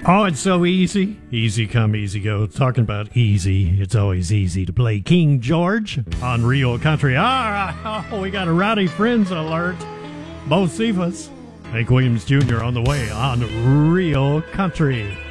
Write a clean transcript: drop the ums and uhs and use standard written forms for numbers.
Oh, it's so easy. Easy come, easy go. Talking about easy, it's always easy to play King George on Real Country. Oh, we got a Rowdy Friends alert. Bo Cephas, Hank Williams Jr. on the way on Real Country.